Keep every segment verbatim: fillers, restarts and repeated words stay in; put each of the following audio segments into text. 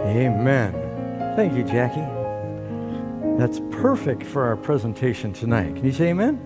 Amen. Thank you, Jackie. That's perfect for our presentation tonight. Can you say amen?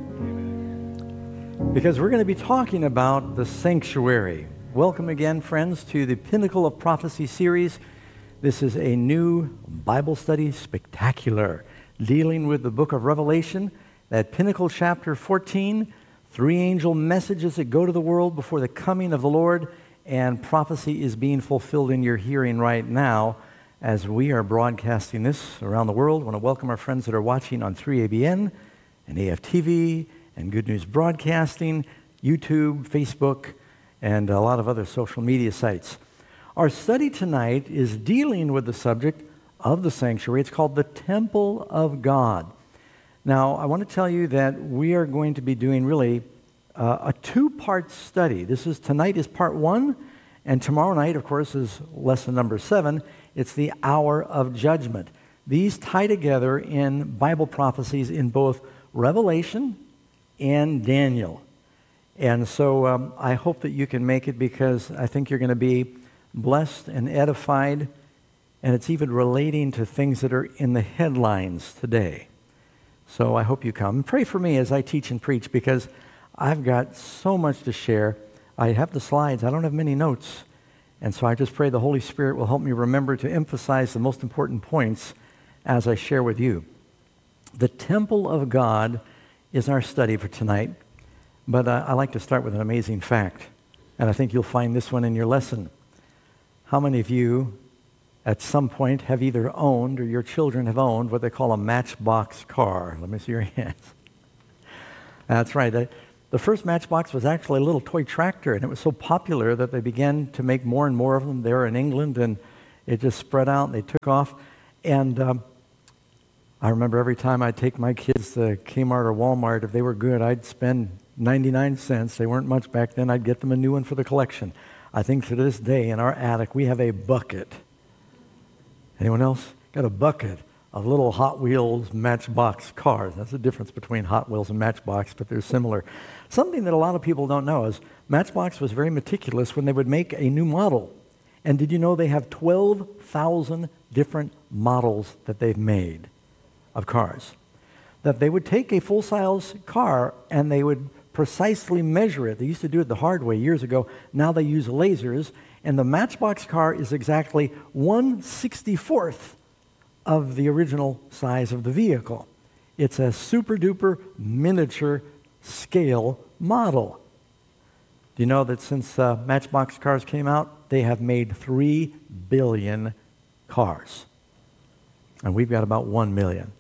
Amen. Because we're going to be talking about the sanctuary. Welcome again, friends, to the Pinnacle of Prophecy series. This is a new Bible study spectacular dealing with the book of Revelation, that Pinnacle chapter fourteen, three angel messages that go to the world before the coming of the Lord, and prophecy is being fulfilled in your hearing right now as we are broadcasting this around the world. I want to welcome our friends that are watching on three A B N and A F T V and Good News Broadcasting, YouTube, Facebook, and a lot of other social media sites. Our study tonight is dealing with the subject of the sanctuary. It's called the Temple of God. Now, I want to tell you that we are going to be doing really uh, a two-part study. This is tonight is part one, and tomorrow night, of course, is lesson number seven. It's the hour of judgment. These tie together in Bible prophecies in both Revelation and Daniel. And so um, I hope that you can make it, because I think you're going to be blessed and edified, and it's even relating to things that are in the headlines today. So I hope you come. And pray for me as I teach and preach, because I've got so much to share. I have the slides. I don't have many notes. And so I just pray the Holy Spirit will help me remember to emphasize the most important points as I share with you. The Temple of God is our study for tonight. But uh, I like to start with an amazing fact. And I think you'll find this one in your lesson. How many of you at some point have either owned or your children have owned what they call a Matchbox car? Let me see your hands. That's right. The, the first Matchbox was actually a little toy tractor, and it was so popular that they began to make more and more of them there in England, and it just spread out and they took off. And um, I remember every time I'd take my kids to Kmart or Walmart, if they were good, I'd spend ninety-nine cents. They weren't much back then. I'd get them a new one for the collection. I think to this day in our attic we have a bucket. Anyone else? Got a bucket of little Hot Wheels Matchbox cars. That's the difference between Hot Wheels and Matchbox, but they're similar. Something that a lot of people don't know is Matchbox was very meticulous when they would make a new model. And did you know they have twelve thousand different models that they've made of cars? That they would take a full-size car and they would precisely measure it. They used to do it the hard way years ago. Now they use lasers, and the Matchbox car is exactly one sixty-fourth of the original size of the vehicle. It's a super-duper miniature scale model. Do you know that since uh, Matchbox cars came out, they have made three billion cars? And we've got about one million.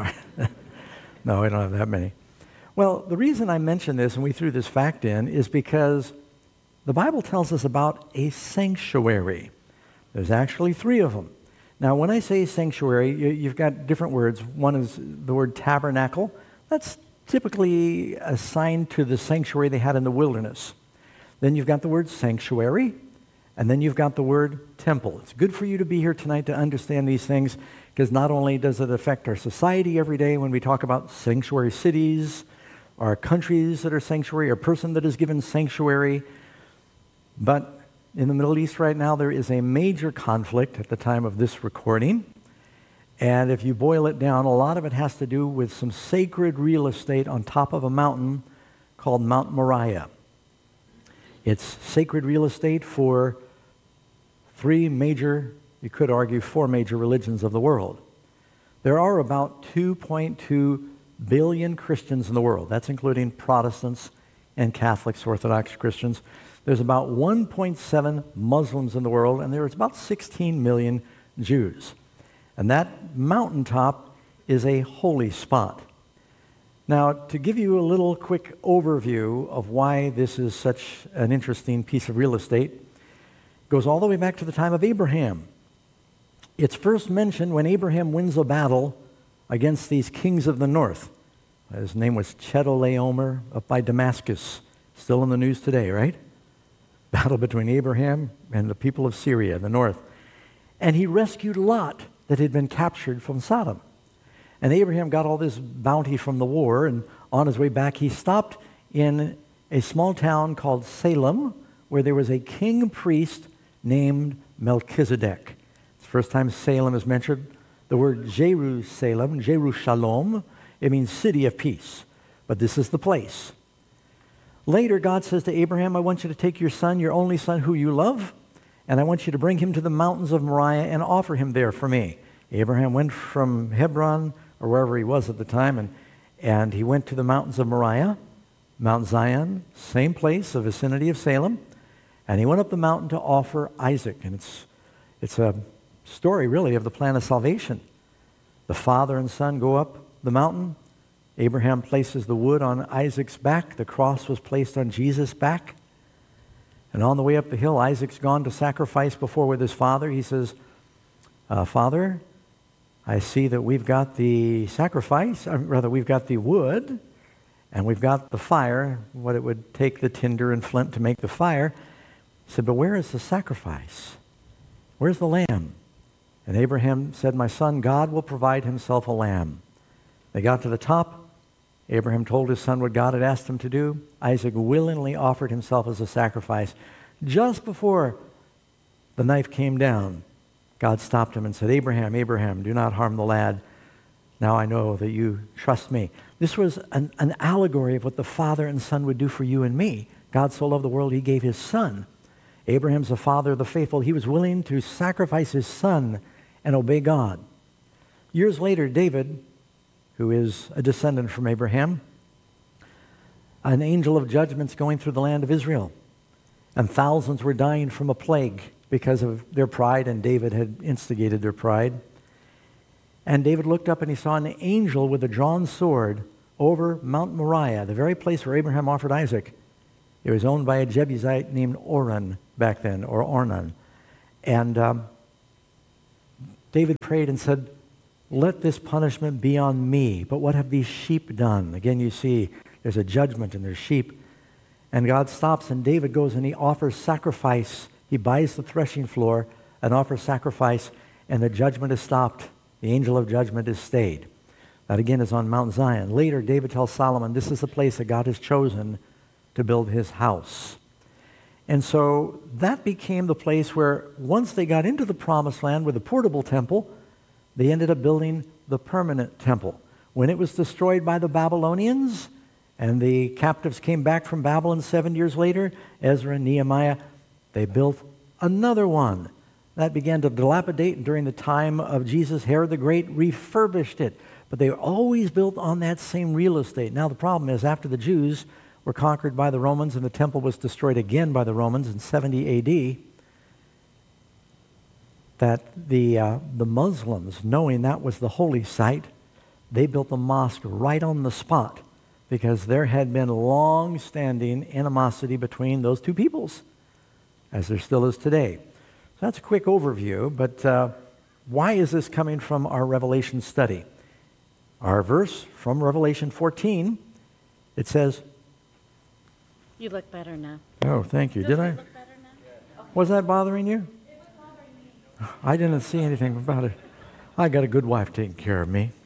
No, we don't have that many. Well, the reason I mention this, and we threw this fact in, is because the Bible tells us about a sanctuary. There's actually three of them. Now, when I say sanctuary, you, you've got different words. One is the word tabernacle. That's typically assigned to the sanctuary they had in the wilderness. Then you've got the word sanctuary, and then you've got the word temple. It's good for you to be here tonight to understand these things, because not only does it affect our society every day when we talk about sanctuary cities, or countries that are sanctuary, or person that is given sanctuary, but in the Middle East right now, there is a major conflict at the time of this recording. And if you boil it down, a lot of it has to do with some sacred real estate on top of a mountain called Mount Moriah. It's sacred real estate for three major, you could argue four major religions of the world. There are about two point two billion Christians in the world. That's including Protestants and Catholics, Orthodox Christians. There's about one point seven Muslims in the world, and there's about sixteen million Jews. And that mountaintop is a holy spot. Now, to give you a little quick overview of why this is such an interesting piece of real estate, it goes all the way back to the time of Abraham. It's first mentioned when Abraham wins a battle against these kings of the north. His name was Chedorlaomer up by Damascus. Still in the news today, right? Battle between Abraham and the people of Syria, the north. And he rescued Lot that had been captured from Sodom. And Abraham got all this bounty from the war, and on his way back he stopped in a small town called Salem, where there was a king priest named Melchizedek. As the first time Salem is mentioned. The word Jerusalem, Jerusalem, it means city of peace. But this is the place. Later, God says to Abraham, I want you to take your son, your only son who you love, and I want you to bring him to the mountains of Moriah and offer him there for me. Abraham went from Hebron, or wherever he was at the time, and, and he went to the mountains of Moriah, Mount Zion, same place, the vicinity of Salem, and he went up the mountain to offer Isaac. And it's, it's a story, really, of the plan of salvation. The father and son go up the mountain. Abraham places the wood on Isaac's back. The cross was placed on Jesus' back. And on the way up the hill, Isaac's gone to sacrifice before with his father. He says, uh, Father, I see that we've got the sacrifice, or rather we've got the wood, and we've got the fire, what it would take the tinder and flint to make the fire. He said, but where is the sacrifice? Where's the lamb? And Abraham said, my son, God will provide himself a lamb. They got to the top. Abraham told his son what God had asked him to do. Isaac willingly offered himself as a sacrifice. Just before the knife came down, God stopped him and said, Abraham, Abraham, do not harm the lad. Now I know that you trust me. This was an, an allegory of what the father and son would do for you and me. God so loved the world, he gave his son. Abraham's the father of the faithful. He was willing to sacrifice his son and obey God. Years later, David, who is a descendant from Abraham, an angel of judgment's going through the land of Israel. And thousands were dying from a plague because of their pride, and David had instigated their pride. And David looked up and he saw an angel with a drawn sword over Mount Moriah, the very place where Abraham offered Isaac. It was owned by a Jebusite named Ornan back then, or Ornan. And um, David prayed and said, let this punishment be on me. But what have these sheep done? Again, you see, there's a judgment and there's sheep. And God stops, and David goes and he offers sacrifice. He buys the threshing floor and offers sacrifice, and the judgment is stopped. The angel of judgment is stayed. That again is on Mount Zion. Later, David tells Solomon, this is the place that God has chosen to build his house. And so that became the place where once they got into the promised land with a portable temple, they ended up building the permanent temple. When it was destroyed by the Babylonians and the captives came back from Babylon seven years later, Ezra and Nehemiah, they built another one. That began to dilapidate, and during the time of Jesus, Herod the Great refurbished it. But they were always built on that same real estate. Now the problem is, after the Jews were conquered by the Romans and the temple was destroyed again by the Romans in seventy A D, that the, uh, the Muslims, knowing that was the holy site, they built the mosque right on the spot because there had been long-standing animosity between those two peoples, as there still is today. So that's a quick overview, but uh, why is this coming from our Revelation study? Our verse from Revelation fourteen, it says... You look better now. Oh, thank you. Doesn't Did I? it look better now? Was that bothering you? I didn't see anything about it. I got a good wife taking care of me.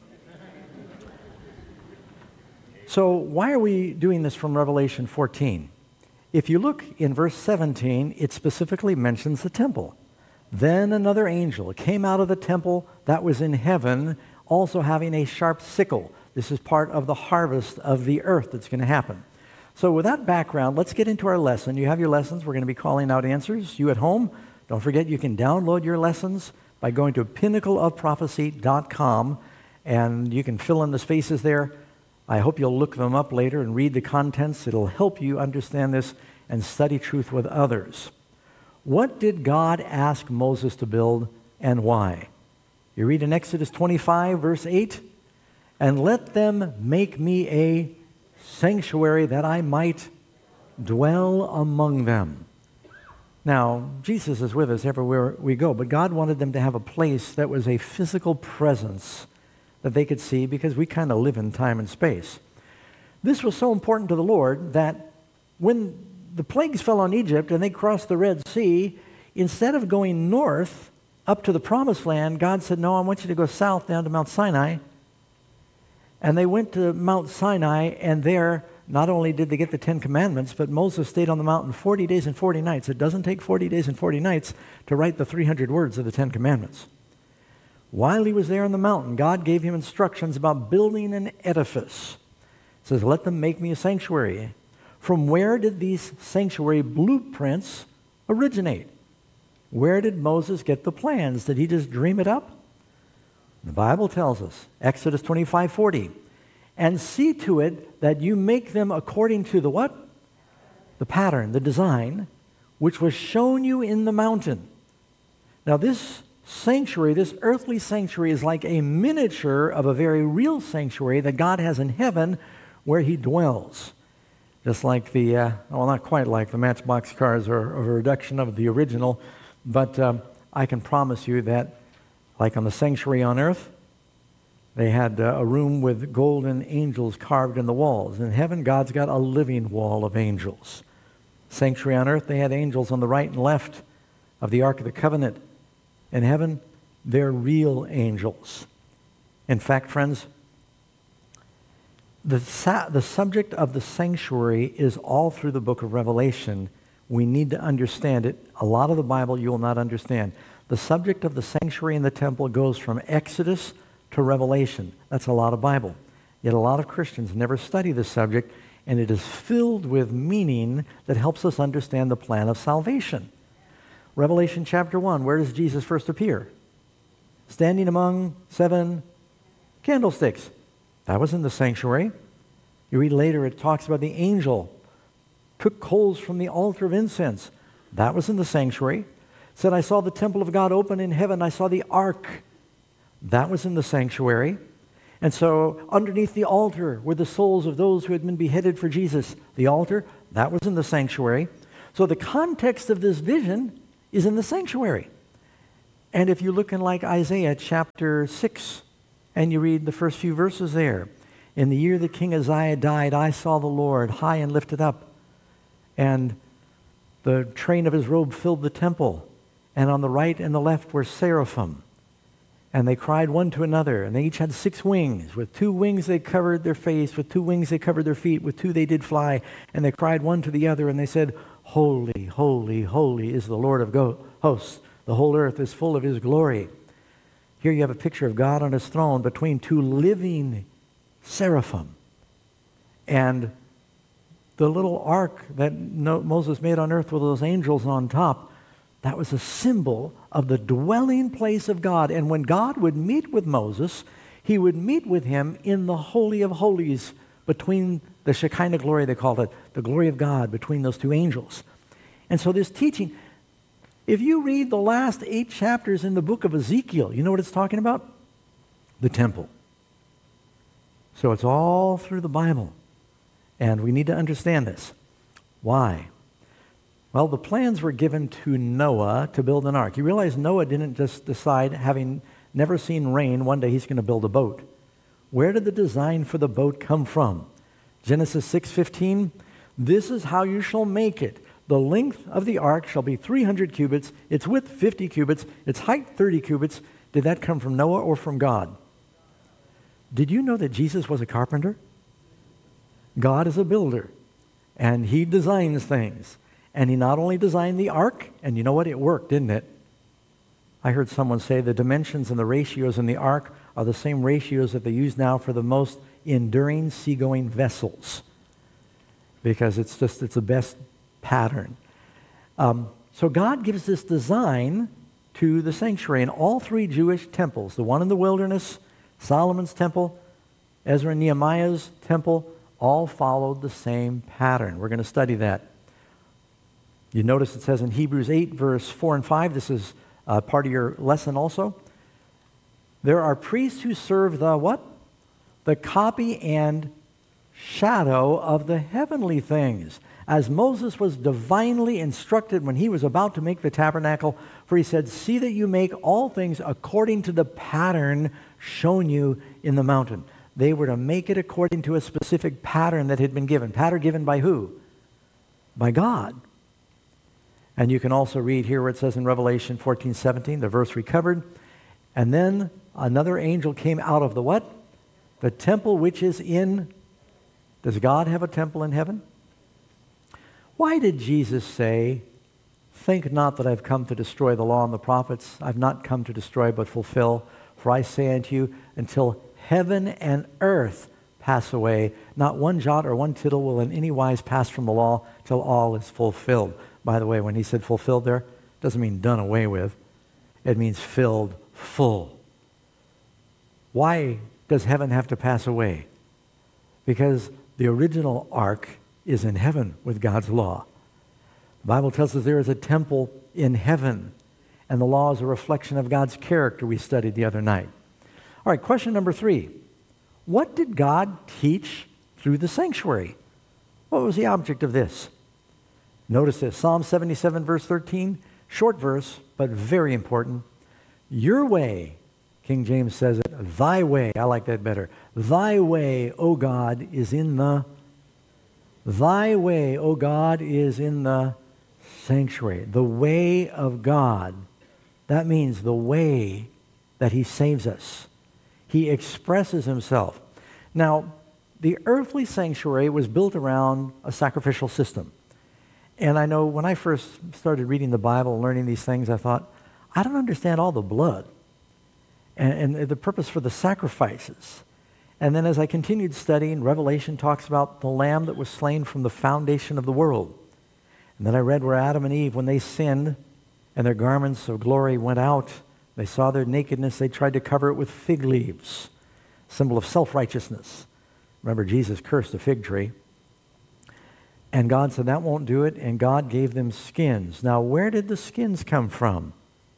So why are we doing this from Revelation fourteen? If you look in verse seventeen, it specifically mentions the temple. Then another angel came out of the temple that was in heaven, also having a sharp sickle. This is part of the harvest of the earth that's going to happen. So with that background, let's get into our lesson. You have your lessons. We're going to be calling out answers. You at home, don't forget you can download your lessons by going to pinnacle of prophecy dot com, and you can fill in the spaces there. I hope you'll look them up later and read the contents. It'll help you understand this and study truth with others. What did God ask Moses to build and why? You read in Exodus twenty-five, verse eight, and let them make me a sanctuary that I might dwell among them. Now, Jesus is with us everywhere we go, but God wanted them to have a place that was a physical presence that they could see, because we kind of live in time and space. This was so important to the Lord that when the plagues fell on Egypt and they crossed the Red Sea, instead of going north up to the Promised Land, God said, no, I want you to go south down to Mount Sinai. And they went to Mount Sinai, and there not only did they get the Ten Commandments, but Moses stayed on the mountain forty days and forty nights. It doesn't take forty days and forty nights to write the three hundred words of the Ten Commandments. While he was there on the mountain, God gave him instructions about building an edifice. It says, let them make me a sanctuary. From where did these sanctuary blueprints originate? Where did Moses get the plans? Did he just dream it up? The Bible tells us, Exodus twenty-five forty, and see to it that you make them according to the what? The pattern, the design, which was shown you in the mountain. Now this sanctuary, this earthly sanctuary, is like a miniature of a very real sanctuary that God has in heaven where he dwells. Just like the, uh, well, not quite like the Matchbox cars or, or a reduction of the original, but um, I can promise you that, like on the sanctuary on earth, they had uh, a room with golden angels carved in the walls. In heaven, God's got a living wall of angels. Sanctuary on earth, they had angels on the right and left of the Ark of the Covenant. In heaven, they're real angels. In fact, friends, the, sa- the subject of the sanctuary is all through the book of Revelation. We need to understand it. A lot of the Bible you will not understand. The subject of the sanctuary and the temple goes from Exodus to Revelation. That's a lot of Bible. Yet a lot of Christians never study this subject, and it is filled with meaning that helps us understand the plan of salvation. Revelation chapter one, where does Jesus first appear? Standing among seven candlesticks. That was in the sanctuary. You read later, it talks about the angel took coals from the altar of incense. That was in the sanctuary. It said, I saw the temple of God open in heaven. I saw the ark. That was in the sanctuary. And so underneath the altar were the souls of those who had been beheaded for Jesus. The altar, that was in the sanctuary. So the context of this vision is in the sanctuary. And if you look in like Isaiah chapter six, and you read the first few verses there, in the year that King Uzziah died, I saw the Lord high and lifted up, and the train of his robe filled the temple, and on the right and the left were seraphim. And they cried one to another, and they each had six wings. With two wings they covered their face, with two wings they covered their feet, with two they did fly. And they cried one to the other, and they said, Holy, holy, holy is the Lord of go- hosts. The whole earth is full of his glory. Here you have a picture of God on his throne between two living seraphim. And the little ark that Moses made on earth with those angels on top, that was a symbol of the dwelling place of God. And when God would meet with Moses, he would meet with him in the Holy of Holies between the Shekinah glory, they called it, the glory of God between those two angels. And so this teaching, if you read the last eight chapters in the book of Ezekiel, you know what it's talking about? The temple. So it's all through the Bible. And we need to understand this. Why? Well, the plans were given to Noah to build an ark. You realize Noah didn't just decide, having never seen rain, one day he's going to build a boat. Where did the design for the boat come from? Genesis six fifteen, this is how you shall make it. The length of the ark shall be three hundred cubits, its width fifty cubits, its height thirty cubits. Did that come from Noah or from God? Did you know that Jesus was a carpenter? God is a builder, and he designs things. And he not only designed the ark, and you know what? It worked, didn't it? I heard someone say the dimensions and the ratios in the ark are the same ratios that they use now for the most enduring seagoing vessels, because it's just, it's the best pattern. Um, so God gives this design to the sanctuary in all three Jewish temples, the one in the wilderness, Solomon's temple, Ezra and Nehemiah's temple, all followed the same pattern. We're going to study that. You notice it says in Hebrews eight, verse four and five, this is uh, part of your lesson also. There are priests who serve the what? The copy and shadow of the heavenly things. As Moses was divinely instructed when he was about to make the tabernacle, for he said, see that you make all things according to the pattern shown you in the mountain. They were to make it according to a specific pattern that had been given. Pattern given by who? By God. And you can also read here where it says in Revelation fourteen seventeen, the verse we covered. And then another angel came out of the what? The temple which is in Does God have a temple in heaven? Why did Jesus say, think not that I've come to destroy the law and the prophets. I've not come to destroy but fulfill. For I say unto you, until heaven and earth pass away, not one jot or one tittle will in any wise pass from the law till all is fulfilled. By the way, when he said fulfilled there, it doesn't mean done away with. It means filled full. Why does heaven have to pass away? Because the original ark is in heaven with God's law. The Bible tells us there is a temple in heaven, and the law is a reflection of God's character we studied the other night. All right, question number three. What did God teach through the sanctuary? What was the object of this? Notice this, Psalm seventy-seven, verse thirteen, short verse, but very important. Your way, King James says it, thy way, I like that better. Thy way, O God, is in the, thy way, O God, is in the sanctuary. The way of God, that means the way that he saves us. He expresses himself. Now, the earthly sanctuary was built around a sacrificial system. And I know when I first started reading the Bible and learning these things, I thought, I don't understand all the blood and, and the purpose for the sacrifices. And then as I continued studying, Revelation talks about the lamb that was slain from the foundation of the world. And then I read where Adam and Eve, when they sinned and their garments of glory went out, they saw their nakedness, they tried to cover it with fig leaves, symbol of self-righteousness. Remember, Jesus cursed the fig tree. And God said, that won't do it, and God gave them skins. Now, where did the skins come from?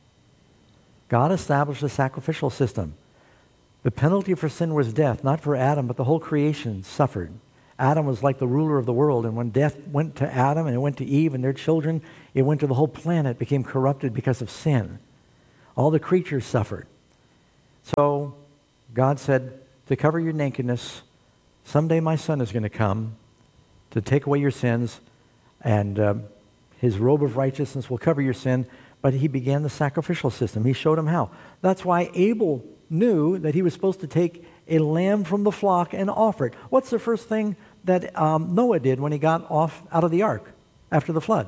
God established a sacrificial system. The penalty for sin was death, not for Adam, but the whole creation suffered. Adam was like the ruler of the world, and when death went to Adam and it went to Eve and their children, it went to the whole planet, became corrupted because of sin. All the creatures suffered. So God said, to cover your nakedness, someday my son is going to come to take away your sins, and uh, his robe of righteousness will cover your sin. But he began the sacrificial system. He showed him how. That's why Abel knew that he was supposed to take a lamb from the flock and offer it. What's the first thing that um, Noah did when he got off out of the ark after the flood?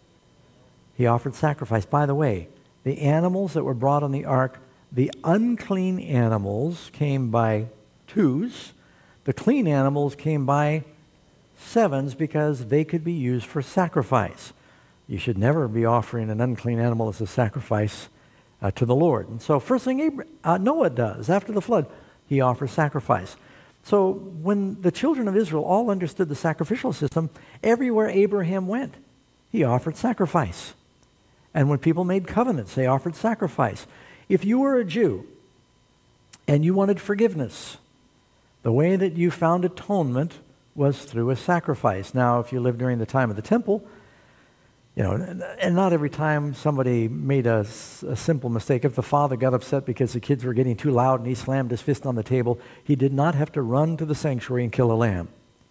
He offered sacrifice. By the way, the animals that were brought on the ark, the unclean animals came by twos. The clean animals came by sevens because they could be used for sacrifice. You should never be offering an unclean animal as a sacrifice uh, to the Lord. And so first thing Abra- uh, Noah does after the flood, he offers sacrifice. So when the children of Israel all understood the sacrificial system, everywhere Abraham went, he offered sacrifice. And when people made covenants, they offered sacrifice. If you were a Jew and you wanted forgiveness, the way that you found atonement was through a sacrifice. Now, if you lived during the time of the temple, you know, and not every time somebody made a, a simple mistake. If the father got upset because the kids were getting too loud and he slammed his fist on the table, he did not have to run to the sanctuary and kill a lamb.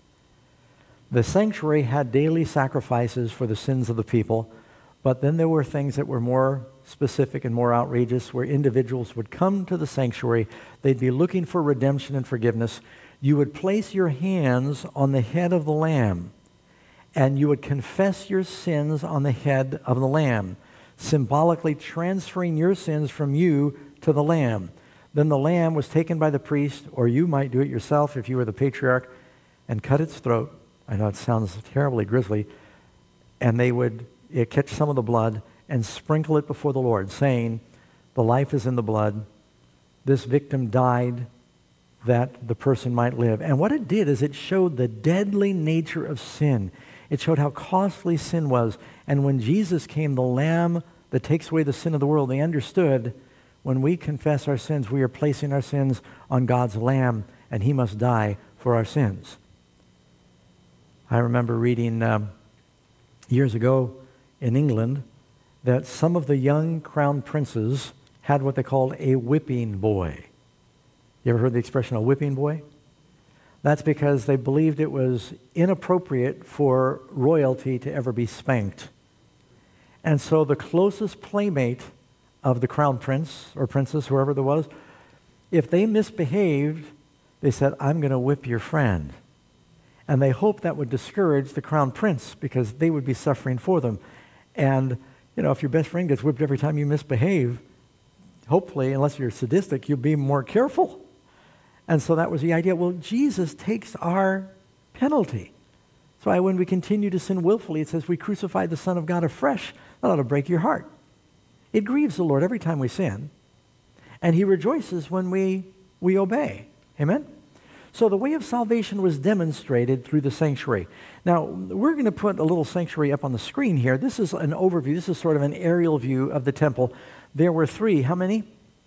The sanctuary had daily sacrifices for the sins of the people, but then there were things that were more specific and more outrageous where individuals would come to the sanctuary. They'd be looking for redemption and forgiveness. You would place your hands on the head of the lamb, and you would confess your sins on the head of the lamb, symbolically transferring your sins from you to the lamb. Then the lamb was taken by the priest, or you might do it yourself if you were the patriarch, and cut its throat. I know it sounds terribly grisly. And they would uh, catch some of the blood and sprinkle it before the Lord, saying, the life is in the blood. This victim died that the person might live. And what it did is it showed the deadly nature of sin. It showed how costly sin was. And when Jesus came, the Lamb that takes away the sin of the world, they understood when we confess our sins, we are placing our sins on God's Lamb, and he must die for our sins. I remember reading um, years ago in England that some of the young crown princes had what they called a whipping boy. You ever heard the expression a whipping boy? That's because they believed it was inappropriate for royalty to ever be spanked. And so the closest playmate of the crown prince or princess, whoever there was, if they misbehaved, they said, I'm going to whip your friend. And they hoped that would discourage the crown prince because they would be suffering for them. And, you know, if your best friend gets whipped every time you misbehave, hopefully, unless you're sadistic, you'll be more careful. And so that was the idea. Well, Jesus takes our penalty. That's why when we continue to sin willfully, it says we crucified the Son of God afresh. That ought to break your heart. It grieves the Lord every time we sin. And he rejoices when we, we obey. Amen? So the way of salvation was demonstrated through the sanctuary. Now, we're going to put a little sanctuary up on the screen here. This is an overview. This is sort of an aerial view of the temple. There were three. How many?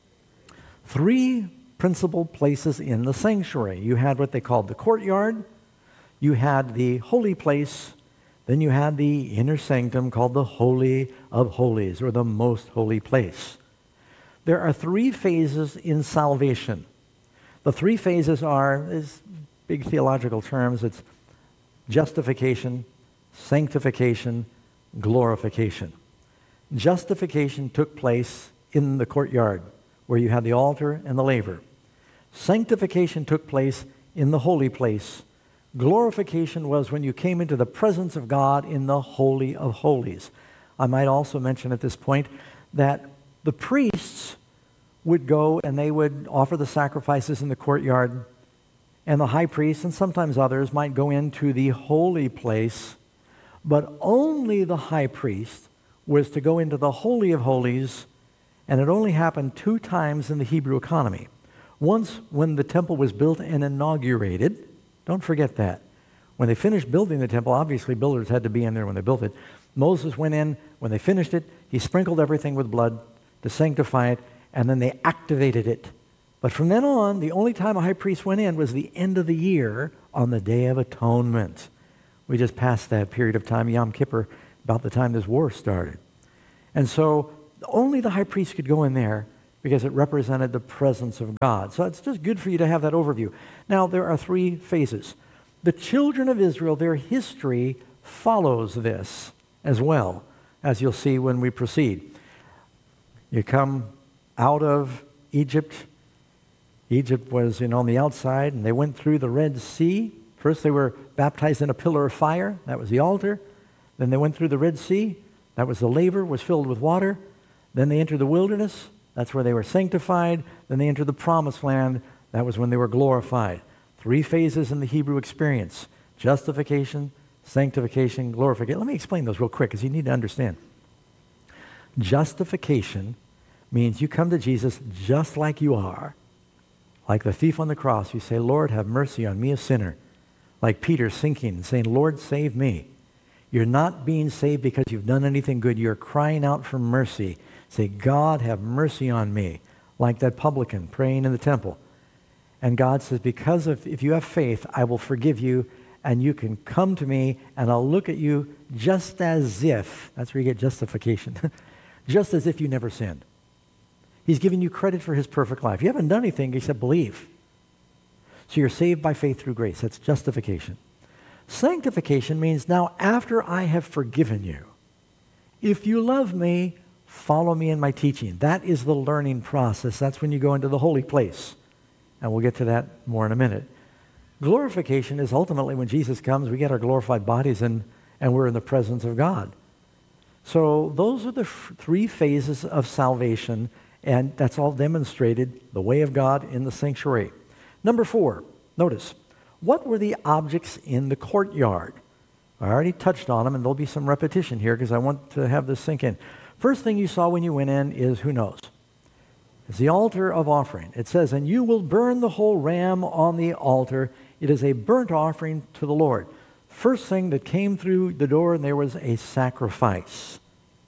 Three principal places in the sanctuary. You had what they called the courtyard. You had the holy place. Then you had the inner sanctum called the Holy of Holies, or the most holy place. There are three phases in salvation. The three phases are, is big theological terms, it's justification, sanctification, glorification. Justification took place in the courtyard, where you had the altar and the laver. Sanctification took place in the holy place. Glorification was when you came into the presence of God in the Holy of Holies. I might also mention at this point that the priests would go and they would offer the sacrifices in the courtyard, and the high priest and sometimes others might go into the holy place, but only the high priest was to go into the Holy of Holies, and it only happened two times in the Hebrew economy. Once when the temple was built and inaugurated. Don't forget that. When they finished building the temple, obviously builders had to be in there when they built it. Moses went in. When they finished it, he sprinkled everything with blood to sanctify it, and then they activated it. But from then on, the only time a high priest went in was the end of the year on the Day of Atonement. We just passed that period of time, Yom Kippur, about the time this war started. And so only the high priest could go in there because it represented the presence of God. So it's just good for you to have that overview. Now, there are three phases. The children of Israel, their history follows this as well, as you'll see when we proceed. You come out of Egypt. Egypt was, you know, on the outside, and they went through the Red Sea. First they were baptized in a pillar of fire. That was the altar. Then they went through the Red Sea. That was the laver, was filled with water. Then they entered the wilderness. That's where they were sanctified. Then they entered the promised land. That was when they were glorified. Three phases in the Hebrew experience: justification, sanctification, glorification. Let me explain those real quick because you need to understand. Justification means you come to Jesus just like you are. Like the thief on the cross, you say, Lord, have mercy on me, a sinner. Like Peter sinking and saying, Lord, save me. You're not being saved because you've done anything good. You're crying out for mercy. Say, God, have mercy on me. Like that publican praying in the temple. And God says, because of, if you have faith, I will forgive you, and you can come to me, and I'll look at you just as if, that's where you get justification, just as if you never sinned. He's giving you credit for his perfect life. You haven't done anything except believe. So you're saved by faith through grace. That's justification. Sanctification means now after I have forgiven you, if you love me, follow me in my teaching. That is the learning process. That's when you go into the holy place. And we'll get to that more in a minute. Glorification is ultimately when Jesus comes, we get our glorified bodies and, and we're in the presence of God. So those are the f- three phases of salvation, and that's all demonstrated, the way of God in the sanctuary. Number four, notice, what were the objects in the courtyard? I already touched on them, and there'll be some repetition here because I want to have this sink in. First thing you saw when you went in is, who knows? It's the altar of offering. It says, and you will burn the whole ram on the altar. It is a burnt offering to the Lord. First thing that came through the door, and there was a sacrifice.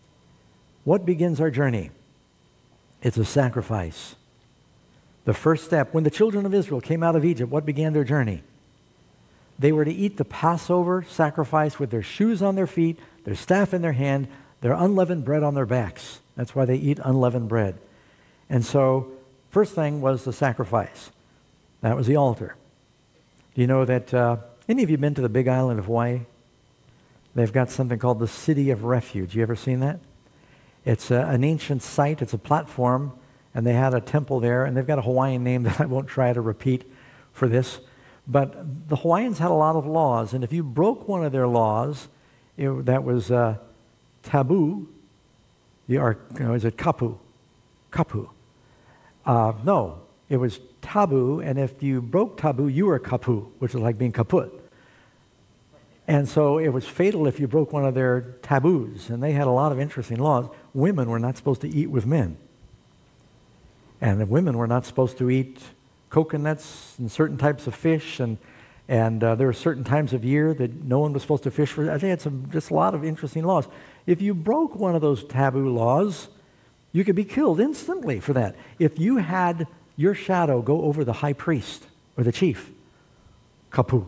What begins our journey? It's a sacrifice. The first step, when the children of Israel came out of Egypt, what began their journey? They were to eat the Passover sacrifice with their shoes on their feet, their staff in their hand, their unleavened bread on their backs. That's why they eat unleavened bread. And so, first thing was the sacrifice. That was the altar. Do you know that, uh, any of you been to the Big Island of Hawaii? They've got something called the City of Refuge. You ever seen that? It's a, an ancient site. It's a platform, and they had a temple there, and they've got a Hawaiian name that I won't try to repeat for this. But the Hawaiians had a lot of laws, and if you broke one of their laws, it, that was uh, taboo. The or, you know, is it kapu? Kapu. Uh, no, it was taboo, and if you broke taboo, you were kapu, which is like being kaput. And so it was fatal if you broke one of their taboos, and they had a lot of interesting laws. Women were not supposed to eat with men, and the women were not supposed to eat coconuts and certain types of fish, and and uh, there were certain times of year that no one was supposed to fish for. I think had some just a lot of interesting laws. If you broke one of those taboo laws, you could be killed instantly for that. If you had your shadow go over the high priest or the chief, kapu.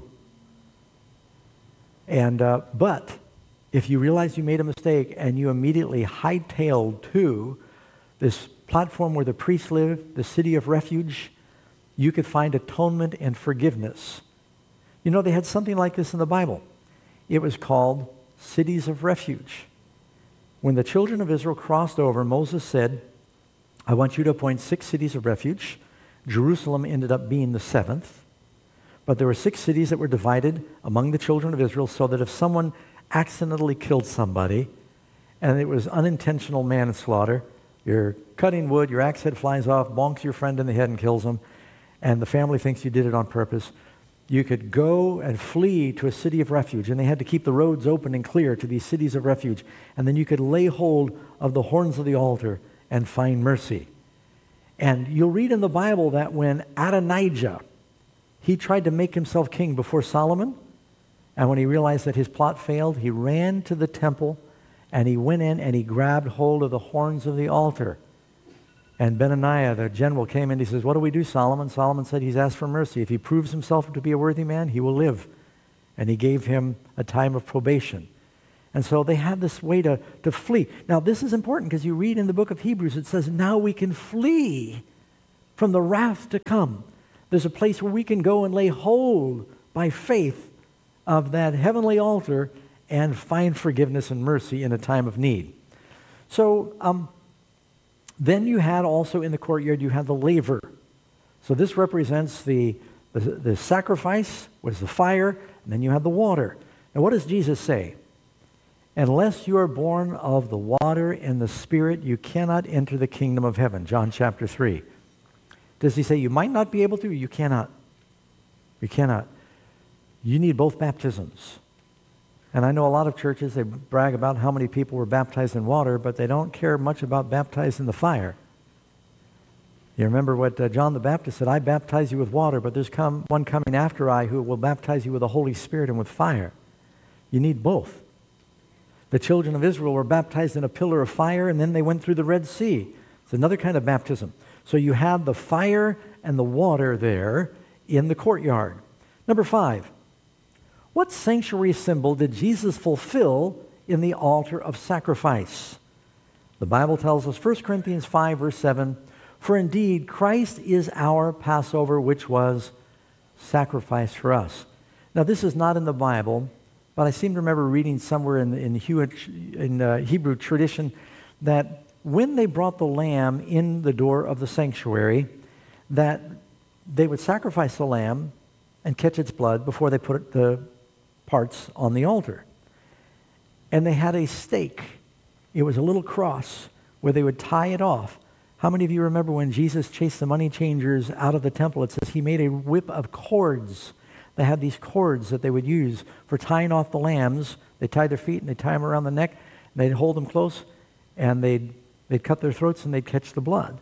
And uh, but if you realized you made a mistake and you immediately hightailed to this platform where the priests lived, the city of refuge, you could find atonement and forgiveness. You know, they had something like this in the Bible. It was called cities of refuge. When the children of Israel crossed over, Moses said, I want you to appoint six cities of refuge. Jerusalem ended up being the seventh. But there were six cities that were divided among the children of Israel so that if someone accidentally killed somebody, and it was unintentional manslaughter, you're cutting wood, your axe head flies off, bonks your friend in the head and kills him, and the family thinks you did it on purpose, you could go and flee to a city of refuge, and they had to keep the roads open and clear to these cities of refuge, and then you could lay hold of the horns of the altar and find mercy. And you'll read in the Bible that when Adonijah, he tried to make himself king before Solomon, and when he realized that his plot failed, he ran to the temple, and he went in and he grabbed hold of the horns of the altar. And Benaniah, the general, came in and he says, what do we do, Solomon? Solomon said he's asked for mercy. If he proves himself to be a worthy man, he will live. And he gave him a time of probation. And so they had this way to, to flee. Now, this is important because you read in the book of Hebrews, it says, now we can flee from the wrath to come. There's a place where we can go and lay hold by faith of that heavenly altar and find forgiveness and mercy in a time of need. So um, then you had also in the courtyard, you had the laver. So this represents the, the, the sacrifice, was the fire, and then you had the water. Now what does Jesus say? Unless you are born of the water and the Spirit, you cannot enter the kingdom of heaven. John chapter three. Does he say you might not be able to? You cannot. You cannot. You need both baptisms. And I know a lot of churches, they brag about how many people were baptized in water, but they don't care much about baptized in the fire. You remember what uh, John the Baptist said, I baptize you with water, but there's come, one coming after I who will baptize you with the Holy Spirit and with fire. You need both. The children of Israel were baptized in a pillar of fire, and then they went through the Red Sea. It's another kind of baptism. So you had the fire and the water there in the courtyard. Number five, what sanctuary symbol did Jesus fulfill in the altar of sacrifice? The Bible tells us, First Corinthians five, verse seven, for indeed Christ is our Passover, which was sacrificed for us. Now this is not in the Bible, but I seem to remember reading somewhere in, in, in uh, Hebrew tradition that when they brought the lamb in the door of the sanctuary, that they would sacrifice the lamb and catch its blood before they put the parts on the altar. And they had a stake. It was a little cross where they would tie it off. How many of you remember when Jesus chased the money changers out of the temple? It says he made a whip of cords. They had these cords that they would use for tying off the lambs. They tied their feet and they tie them around the neck. And they'd hold them close and they'd They'd cut their throats and they'd catch the blood.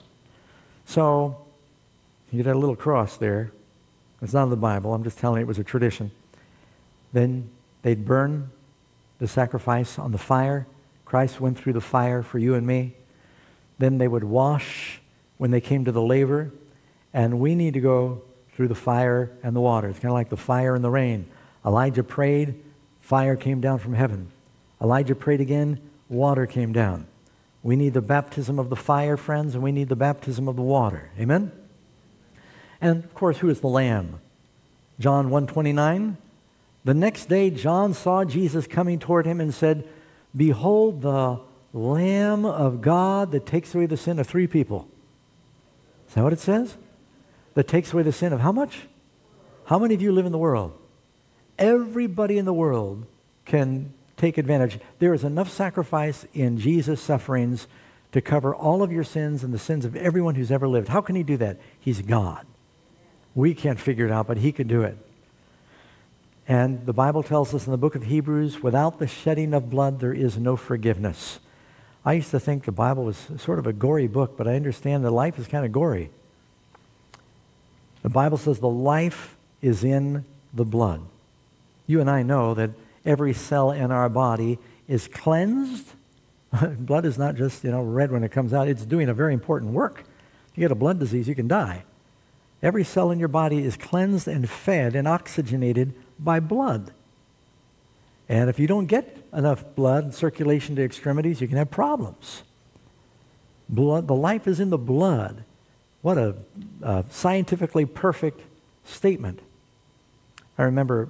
So you get a little cross there. It's not in the Bible. I'm just telling you it was a tradition. Then they'd burn the sacrifice on the fire. Christ went through the fire for you and me. Then they would wash when they came to the laver. And we need to go through the fire and the water. It's kind of like the fire and the rain. Elijah prayed, fire came down from heaven. Elijah prayed again, water came down. We need the baptism of the fire, friends, and we need the baptism of the water. Amen? And, of course, who is the Lamb? John one twenty-nine. The next day, John saw Jesus coming toward him and said, behold, the Lamb of God that takes away the sin of three people. Is that what it says? That takes away the sin of how much? How many of you live in the world? Everybody in the world can take advantage. There is enough sacrifice in Jesus' sufferings to cover all of your sins and the sins of everyone who's ever lived. How can he do that? He's God. We can't figure it out, but he could do it. And the Bible tells us in the book of Hebrews, without the shedding of blood, there is no forgiveness. I used to think the Bible was sort of a gory book, but I understand that life is kind of gory. The Bible says the life is in the blood. You and I know that every cell in our body is cleansed. Blood is not just, you know, red when it comes out. It's doing a very important work. If you get a blood disease, you can die. Every cell in your body is cleansed and fed and oxygenated by blood. And if you don't get enough blood and circulation to extremities, you can have problems. Blood, the life is in the blood. What a uh, scientifically perfect statement. I remember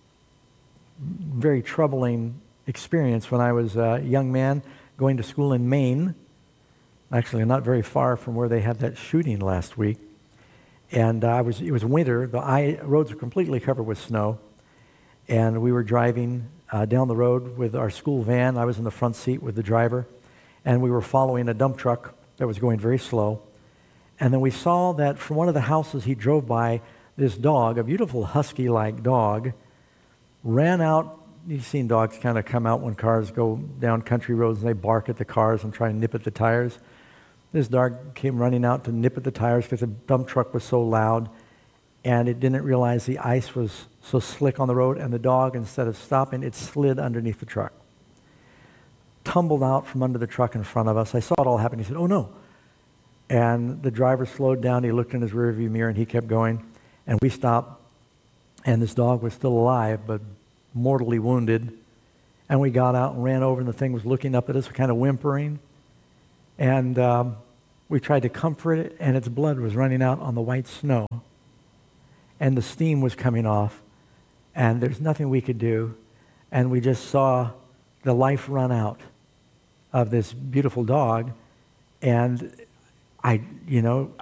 very troubling experience when I was a young man going to school in Maine, actually not very far from where they had that shooting last week. And uh, I was, it was winter. The I, roads were completely covered with snow. And we were driving uh, down the road with our school van. I was in the front seat with the driver. And we were following a dump truck that was going very slow. And then we saw that from one of the houses he drove by, this dog, a beautiful husky-like dog, ran out. You've seen dogs kind of come out when cars go down country roads and they bark at the cars and try and nip at the tires. This dog came running out to nip at the tires because the dump truck was so loud, and it didn't realize the ice was so slick on the road, and the dog, instead of stopping, it slid underneath the truck. Tumbled out from under the truck in front of us. I saw it all happen. He said, "Oh no." And the driver slowed down. He looked in his rearview mirror and he kept going. And we stopped, and this dog was still alive but mortally wounded. And we got out and ran over, and the thing was looking up at us, kind of whimpering. And um, we tried to comfort it, and its blood was running out on the white snow. And the steam was coming off, and there's nothing we could do. And we just saw the life run out of this beautiful dog. And I, you know,